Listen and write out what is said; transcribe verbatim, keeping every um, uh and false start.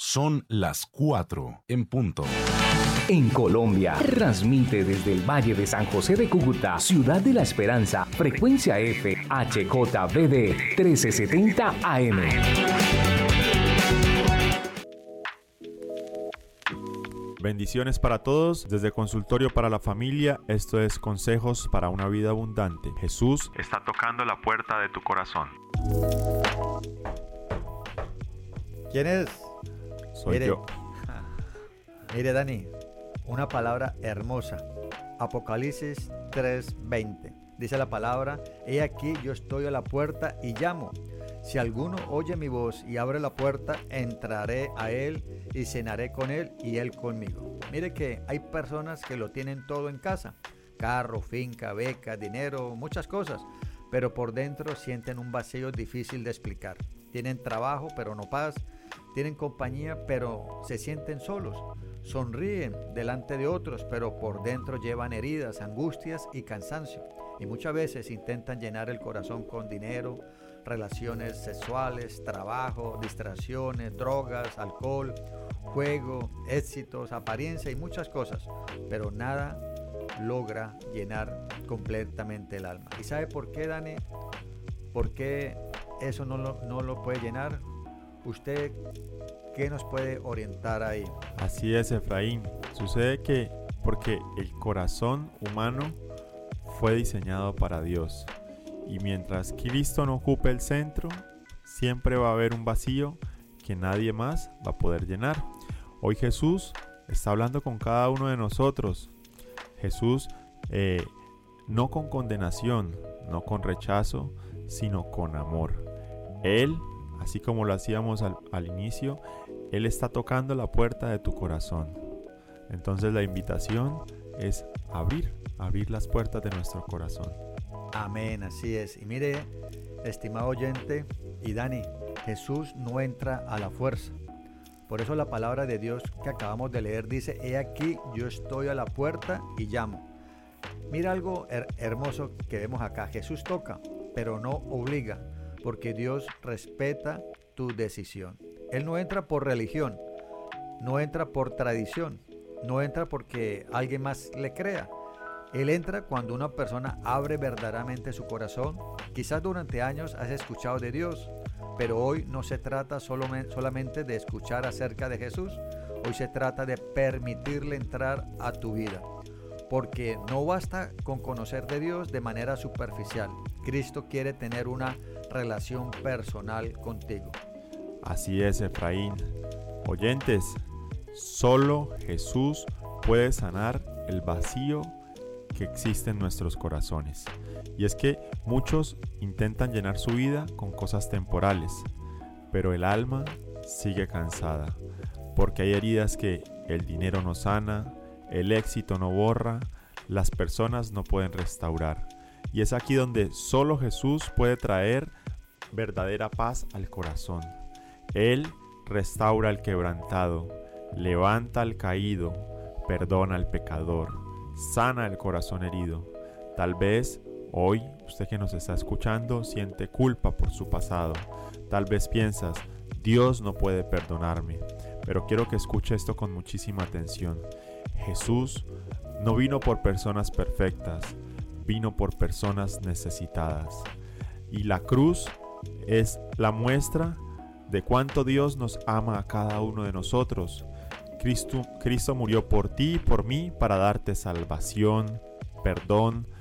Son las cuatro en punto. En Colombia, transmite desde el Valle de San José de Cúcuta, Ciudad de la Esperanza, frecuencia F, H J V D trece setenta A M. Bendiciones para todos, desde Consultorio para la Familia, esto es Consejos para una Vida Abundante. Jesús está tocando la puerta de tu corazón. ¿Quién es? Soy Mire, yo. Mire, Dani, una palabra hermosa. Apocalipsis tres veinte. Dice la palabra: he aquí, yo estoy a la puerta y llamo. Si alguno oye mi voz y abre la puerta, entraré a él y cenaré con él y él conmigo. Mire que hay personas que lo tienen todo en casa: carro, finca, beca, dinero, muchas cosas, pero por dentro sienten un vacío difícil de explicar. Tienen trabajo, pero no paz. Tienen compañía, pero se sienten solos. Sonríen delante de otros, pero por dentro llevan heridas, angustias y cansancio. Y muchas veces intentan llenar el corazón con dinero, relaciones sexuales, trabajo, distracciones, drogas, alcohol, juego, éxitos, apariencia y muchas cosas. Pero nada logra llenar completamente el alma. ¿Y sabe por qué, Dani? ¿Por qué eso no lo, no lo puede llenar? ¿Usted qué nos puede orientar ahí? Así es, Efraín. Sucede que porque el corazón humano fue diseñado para Dios. Y mientras Cristo no ocupe el centro, siempre va a haber un vacío que nadie más va a poder llenar. Hoy Jesús está hablando con cada uno de nosotros. Jesús eh, no con condenación, no con rechazo, sino con amor. Él, así como lo hacíamos al, al inicio, Él está tocando la puerta de tu corazón. Entonces la invitación es abrir, abrir las puertas de nuestro corazón. Amén, así es. Y mire, estimado oyente y Dani, Jesús no entra a la fuerza. Por eso la palabra de Dios que acabamos de leer dice: he aquí, yo estoy a la puerta y llamo. Mira algo her- hermoso que vemos acá. Jesús toca, pero no obliga, porque Dios respeta tu decisión. Él no entra por religión, no entra por tradición, no entra porque alguien más le crea. Él entra cuando una persona abre verdaderamente su corazón. Quizás durante años has escuchado de Dios, pero hoy no se trata solamente de escuchar acerca de Jesús. Hoy se trata de permitirle entrar a tu vida, porque no basta con conocer de Dios de manera superficial. Cristo quiere tener una relación personal contigo. Así es, Efraín. Oyentes, solo Jesús puede sanar el vacío que existe en nuestros corazones. Y es que muchos intentan llenar su vida con cosas temporales, pero el alma sigue cansada, porque hay heridas que el dinero no sana, el éxito no borra, las personas no pueden restaurar. Y es aquí donde solo Jesús puede traer verdadera paz al corazón. Él restaura al quebrantado, levanta al caído, perdona al pecador, sana el corazón herido. Tal vez hoy usted que nos está escuchando siente culpa por su pasado. Tal vez piensas: Dios no puede perdonarme. Pero quiero que escuche esto con muchísima atención. Jesús no vino por personas perfectas, vino por personas necesitadas. Y la cruz es la muestra de cuánto Dios nos ama a cada uno de nosotros. Cristo, Cristo murió por ti y por mí para darte salvación, perdón,